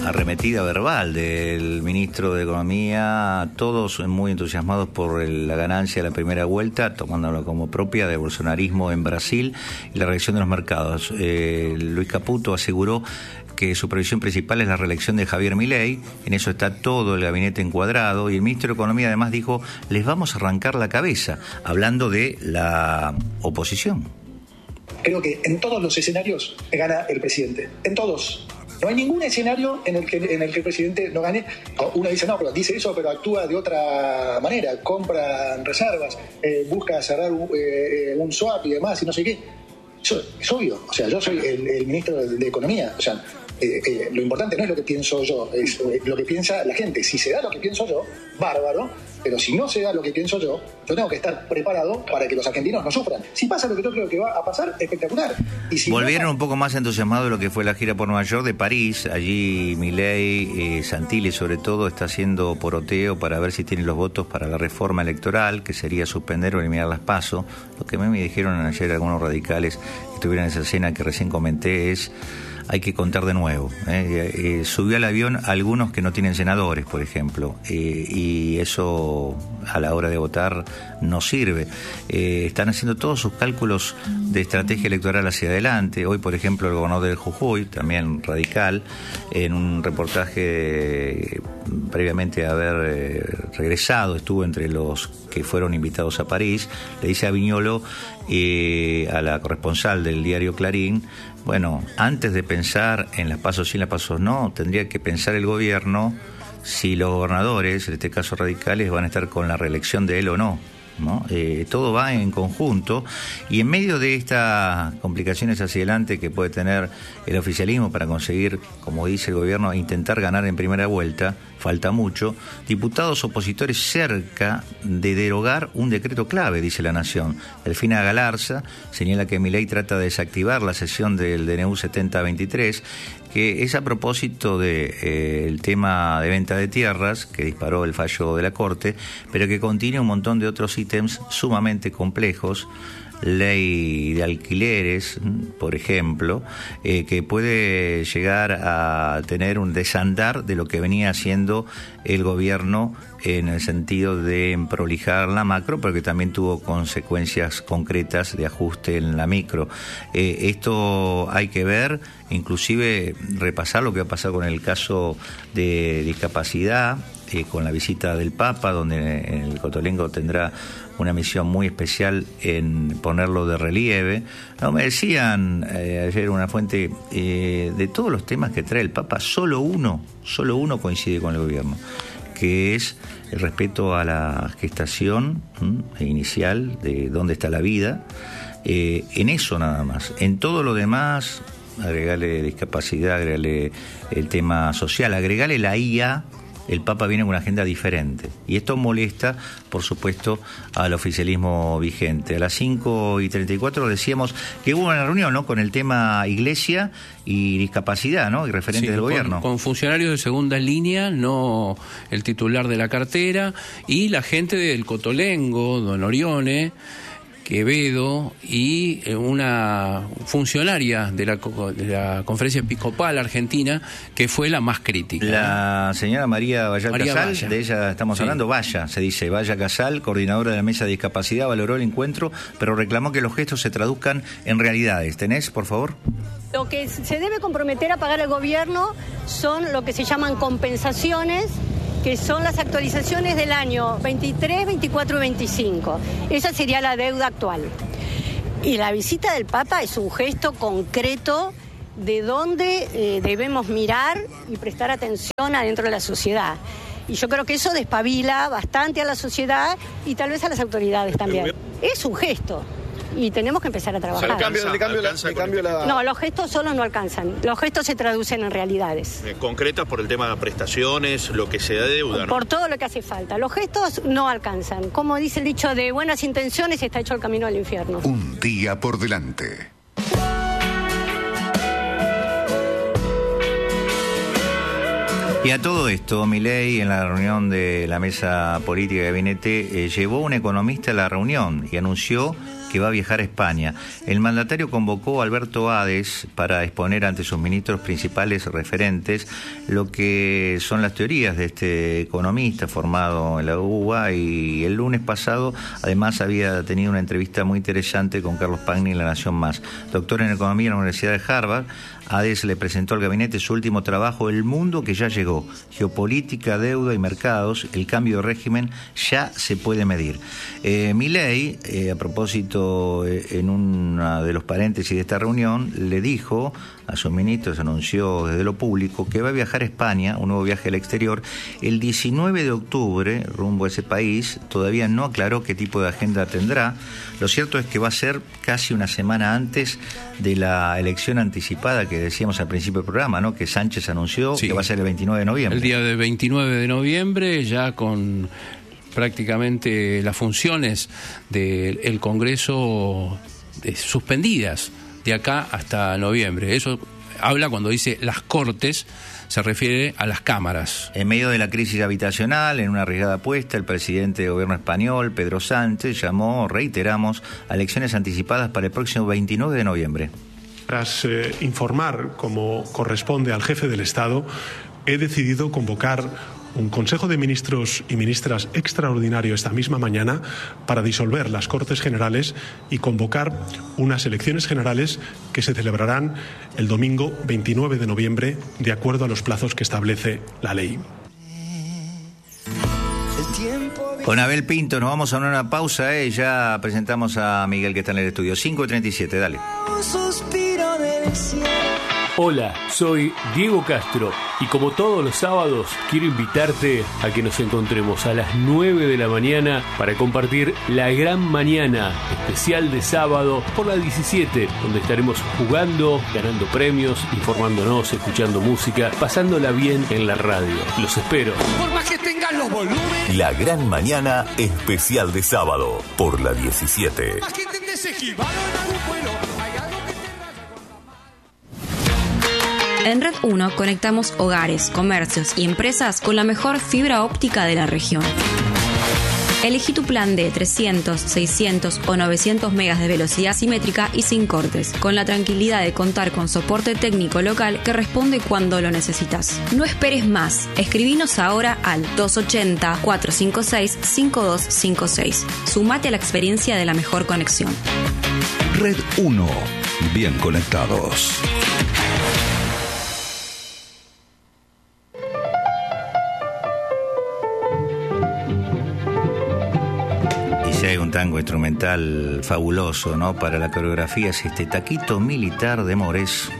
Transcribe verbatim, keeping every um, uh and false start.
arremetida verbal del ministro de Economía, todos muy entusiasmados por el, la ganancia de la primera vuelta, tomándolo como propia del bolsonarismo en Brasil y la reacción de los mercados. Eh, Luis Caputo aseguró que su previsión principal es la reelección de Javier Milei, en eso está todo el gabinete encuadrado, y el ministro de Economía además dijo, les vamos a arrancar la cabeza, hablando de la oposición. Creo que en todos los escenarios gana el presidente, en todos. No hay ningún escenario en el que en el que el presidente no gane. Uno dice, no, pero dice eso, pero actúa de otra manera, compra reservas, eh, busca cerrar un, eh, un swap y demás, y no sé qué. Eso es obvio, o sea, yo soy el, el ministro de, de Economía, o sea, eh, eh, lo importante no es lo que pienso yo, es eh, lo que piensa la gente. Si se da lo que pienso yo, bárbaro, pero si no se da lo que pienso yo, yo tengo que estar preparado para que los argentinos no sufran. Si pasa lo que yo creo que va a pasar, espectacular. Y si Volvieron no, un poco más entusiasmados de lo que fue la gira por Nueva York de París. Allí Milei, eh, Santilli sobre todo, está haciendo poroteo para ver si tiene los votos para la reforma electoral, que sería suspender o eliminar las PASO. Lo que a mí me dijeron ayer algunos radicales que estuvieron en esa escena que recién comenté es... hay que contar de nuevo. ¿eh? Eh, subió al avión algunos que no tienen senadores, por ejemplo, eh, y eso a la hora de votar no sirve. Eh, están haciendo todos sus cálculos de estrategia electoral hacia adelante. Hoy, por ejemplo, el gobernador del Jujuy, también radical, en un reportaje eh, previamente a haber eh, regresado, estuvo entre los que fueron invitados a París, le dice a Viñolo, eh, a la corresponsal del diario Clarín, bueno, antes de pensar en las pasos sí, las pasos no, tendría que pensar el gobierno si los gobernadores, en este caso radicales, van a estar con la reelección de él o no. ¿no? Eh, todo va en conjunto y en medio de estas complicaciones hacia adelante que puede tener el oficialismo para conseguir, como dice el gobierno, intentar ganar en primera vuelta, falta mucho, diputados opositores cerca de derogar un decreto clave, dice La Nación. Delfina Galarza señala que Milei trata de desactivar la sesión del D N U setenta veintitrés, que es a propósito del de, eh, tema de venta de tierras, que disparó el fallo de la Corte, pero que contiene un montón de otros ítems sumamente complejos, ley de alquileres, por ejemplo, eh, que puede llegar a tener un desandar de lo que venía haciendo el gobierno en el sentido de prolijar la macro, pero que también tuvo consecuencias concretas de ajuste en la micro. Eh, esto hay que ver, inclusive repasar lo que va a pasar con el caso de discapacidad, eh, con la visita del Papa, donde el Cotolengo tendrá una misión muy especial en ponerlo de relieve. No, me decían eh, ayer una fuente, eh, de todos los temas que trae el Papa, solo uno, solo uno coincide con el gobierno, que es el respeto a la gestación ¿m? inicial, de dónde está la vida, eh, en eso nada más. En todo lo demás, agregarle discapacidad, agregarle el tema social, agregarle la I A, el Papa viene con una agenda diferente. Y esto molesta, por supuesto, al oficialismo vigente. A las cinco y treinta y cuatro decíamos que hubo una reunión, ¿no?, con el tema iglesia y discapacidad, ¿no?, y referentes sí, del gobierno. Con, con funcionarios de segunda línea, no el titular de la cartera, y la gente del Cotolengo, don Orione, Quevedo y una funcionaria de la, de la Conferencia Episcopal Argentina, que fue la más crítica. La señora María Valla María Casal, Valla. de ella estamos sí. hablando, Valla, se dice, Valla Casal, coordinadora de la Mesa de Discapacidad, valoró el encuentro, pero reclamó que los gestos se traduzcan en realidades. ¿Tenés, por favor? Lo que se debe comprometer a pagar el gobierno son lo que se llaman compensaciones, que son las actualizaciones del año veintitrés, veinticuatro y veinticinco. Esa sería la deuda actual. Y la visita del Papa es un gesto concreto de dónde eh, debemos mirar y prestar atención adentro de la sociedad. Y yo creo que eso despabila bastante a la sociedad y tal vez a las autoridades también. Es un gesto. Y tenemos que empezar a trabajar. O sea, le cambio, le cambio la, le cambio la... No, los gestos solos no alcanzan. Los gestos se traducen en realidades. Eh, concretas por el tema de prestaciones, lo que se da de deuda, ¿no? Por todo lo que hace falta. Los gestos no alcanzan. Como dice el dicho, de buenas intenciones está hecho el camino al infierno. Un día por delante. Y a todo esto, Milei, en la reunión de la mesa política de gabinete, eh, llevó un economista a la reunión y anunció que va a viajar a España. El mandatario convocó a Alberto Ades para exponer ante sus ministros principales referentes lo que son las teorías de este economista formado en la U B A, y el lunes pasado además había tenido una entrevista muy interesante con Carlos Pagni en La Nación Más. Doctor en Economía en la Universidad de Harvard, Ades le presentó al gabinete su último trabajo, El mundo que ya llegó, geopolítica, deuda y mercados, el cambio de régimen ya se puede medir. Eh, Milei, eh, a propósito, eh, en uno de los paréntesis de esta reunión, le dijo a sus ministros, anunció desde lo público, que va a viajar a España, un nuevo viaje al exterior, el diecinueve de octubre, rumbo a ese país. Todavía no aclaró qué tipo de agenda tendrá. Lo cierto es que va a ser casi una semana antes de la elección anticipada que decíamos al principio del programa, ¿no? Que Sánchez anunció sí. que va a ser el veintinueve de noviembre. El día del veintinueve de noviembre, ya con prácticamente las funciones del Congreso eh, suspendidas de acá hasta noviembre. Eso habla cuando dice las Cortes, se refiere a las cámaras. En medio de la crisis habitacional, en una arriesgada apuesta, el presidente del gobierno español, Pedro Sánchez, llamó, reiteramos, a elecciones anticipadas para el próximo veintinueve de noviembre. Tras eh, informar, como corresponde al jefe del Estado, he decidido convocar un Consejo de Ministros y Ministras extraordinario esta misma mañana para disolver las Cortes Generales y convocar unas elecciones generales que se celebrarán el domingo veintinueve de noviembre, de acuerdo a los plazos que establece la ley. Con Abel Pinto nos vamos a una pausa, eh, ya presentamos a Miguel que está en el estudio. cinco treinta y siete, dale. Hola, soy Diego Castro y como todos los sábados quiero invitarte a que nos encontremos a las nueve de la mañana para compartir La Gran Mañana, especial de sábado por la diecisiete, donde estaremos jugando, ganando premios, informándonos, escuchando música, pasándola bien en la radio. Los espero. Por más que tengan los volúmenes. La Gran Mañana, especial de sábado por la diecisiete. Más que tenés esquivaron algún vuelo. En Red uno conectamos hogares, comercios y empresas con la mejor fibra óptica de la región. Elegí tu plan de trescientos, seiscientos o novecientos megas de velocidad simétrica y sin cortes, con la tranquilidad de contar con soporte técnico local que responde cuando lo necesitas. No esperes más. Escribinos ahora al dos ochenta, cuatrocientos cincuenta y seis, cincuenta y dos cincuenta y seis. Sumate a la experiencia de la mejor conexión. Red uno. Bien conectados. Hay un tango instrumental fabuloso, ¿no? Para la coreografía es este Taquito Militar de Morés.